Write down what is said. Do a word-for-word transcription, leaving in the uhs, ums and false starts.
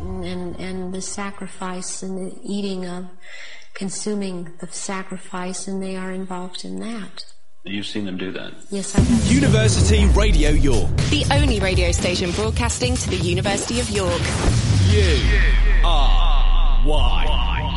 and, and, and the sacrifice and the eating of, consuming the sacrifice, and they are involved in that. You've seen them do that? Yes, I have. University Radio York. The only radio station broadcasting to the University of York. U R Y.